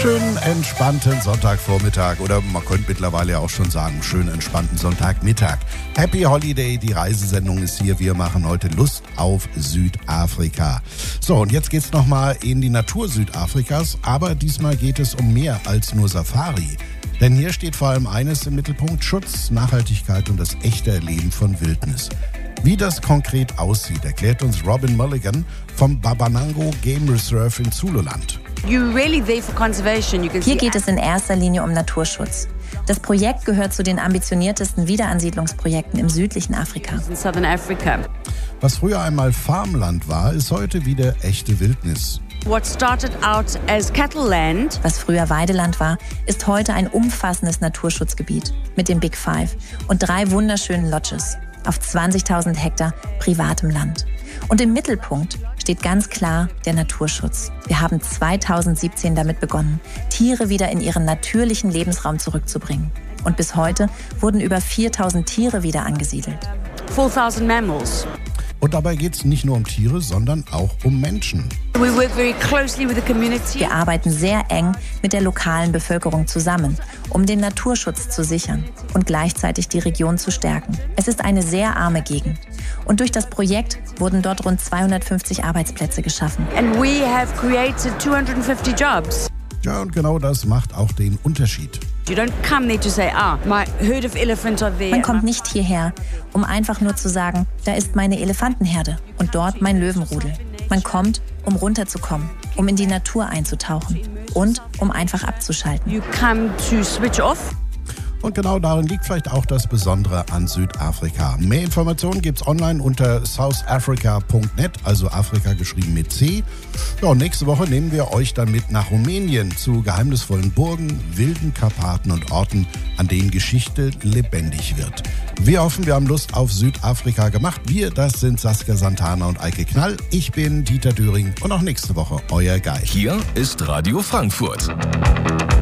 Schönen entspannten Sonntagvormittag oder man könnte mittlerweile auch schon sagen, schönen entspannten Sonntagmittag. Happy Holiday, die Reisesendung ist hier. Wir machen heute Lust auf Südafrika. So, und jetzt geht's nochmal in die Natur Südafrikas, aber diesmal geht es um mehr als nur Safari. Denn hier steht vor allem eines im Mittelpunkt: Schutz, Nachhaltigkeit und das echte Erleben von Wildnis. Wie das konkret aussieht, erklärt uns Robin Mulligan vom Babanango Game Reserve in Zululand. Hier geht es in erster Linie um Naturschutz. Das Projekt gehört zu den ambitioniertesten Wiederansiedlungsprojekten im südlichen Afrika. Was früher einmal Farmland war, ist heute wieder echte Wildnis. Was früher Weideland war, ist heute ein umfassendes Naturschutzgebiet mit dem Big Five und 3 wunderschönen Lodges auf 20.000 Hektar privatem Land. Und im Mittelpunkt steht ganz klar der Naturschutz. Wir haben 2017 damit begonnen, Tiere wieder in ihren natürlichen Lebensraum zurückzubringen. Und bis heute wurden über 4.000 Tiere wieder angesiedelt. 4,000 mammals. Und dabei geht es nicht nur um Tiere, sondern auch um Menschen. Wir arbeiten sehr eng mit der lokalen Bevölkerung zusammen, um den Naturschutz zu sichern und gleichzeitig die Region zu stärken. Es ist eine sehr arme Gegend. Und durch das Projekt wurden dort rund 250 Arbeitsplätze geschaffen. And we have created 250 jobs. Ja, und genau das macht auch den Unterschied. You don't come there to say, my herd of elephants are there. Man kommt nicht hierher, um einfach nur zu sagen, da ist meine Elefantenherde und dort mein Löwenrudel. Man kommt, um runterzukommen, um in die Natur einzutauchen und um einfach abzuschalten. You come to switch off. Und genau darin liegt vielleicht auch das Besondere an Südafrika. Mehr Informationen gibt's online unter southafrica.net, also Afrika geschrieben mit C. Ja, und nächste Woche nehmen wir euch dann mit nach Rumänien zu geheimnisvollen Burgen, wilden Karpaten und Orten, an denen Geschichte lebendig wird. Wir hoffen, wir haben Lust auf Südafrika gemacht. Wir, das sind Saskia Santana und Eike Knall. Ich bin Dieter Döring und auch nächste Woche euer Guide. Hier ist Radio Frankfurt.